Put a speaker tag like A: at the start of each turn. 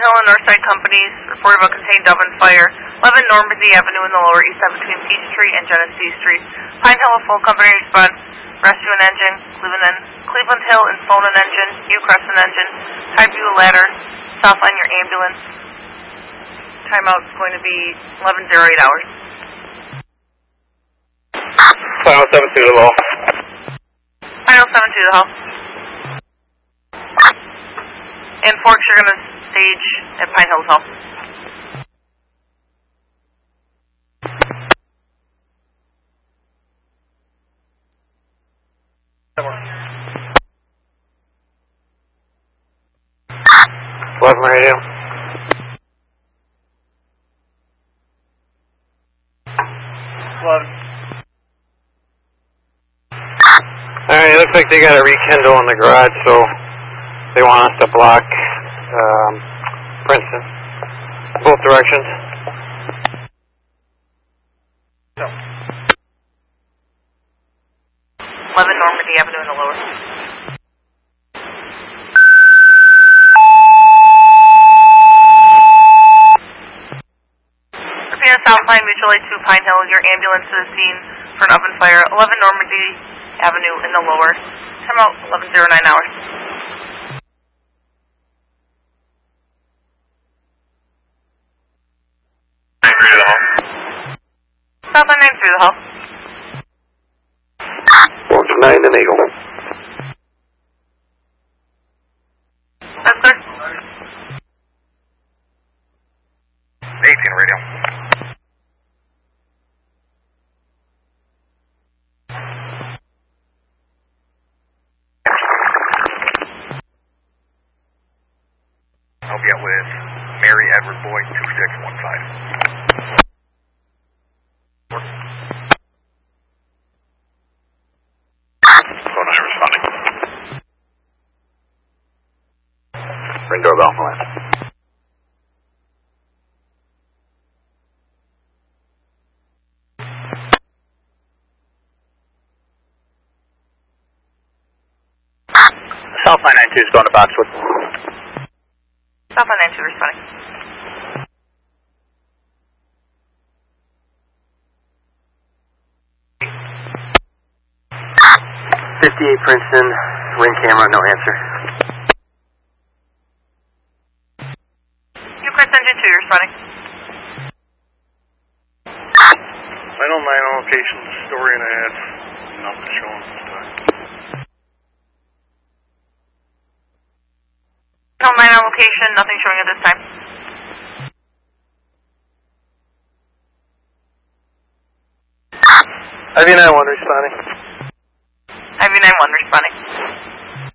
A: Hill and Northside Companies reported about contained oven fire, 11 Normandy Avenue in the Lower East Side between Peachtree and Genesee Streets. Pine Hill, a full company response, rescue an engine, Cleveland Hill and phone an engine, Ucrest an engine, Highview a ladder, Southline your ambulance. Timeout's going to be 11:08 hours.
B: Final 7-2 to the hall.
A: Final 7-2 to the hall. And Forks, you're going to stage at Pine Hills Hall.
B: Plasma radio. Alright, it looks like they got a rekindle in the garage, so they want us to block Princeton. Both directions.
A: No. 11 Normandy Avenue in the Lower. Repeat Southline Mutual Aid 2 Pine Hill. Your ambulance is seen for an oven fire. 11 Normandy Avenue in the Lower. Time out 11:09 hours. Southline 9 through the hall.
B: Forks 9 and Eagle.
A: That's clear.
B: 18 radio. I'll be out with Mary Edward Boyd 2615. Phone 9 responding. Ring doorbell on the left. Southline 92 is going to Boxwood.
A: Southline 92 responding.
B: .58 Princeton, ring camera, no answer.
A: Ucrest engine 2, you're responding.
B: Final 9 on location, story and a half. Nothing showing this time.
A: Final 9 on location, nothing showing at this time.
B: IV91 responding.
A: IV91 responding.